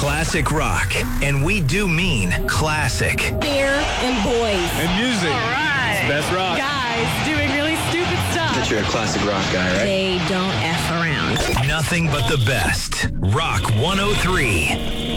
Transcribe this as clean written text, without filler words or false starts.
classic rock. And we do mean classic. Beer and boys. And music. All right. It's best rock. Guys doing really stupid stuff. But you're a classic rock guy, right? They don't F around. Nothing but the best. Rock 103.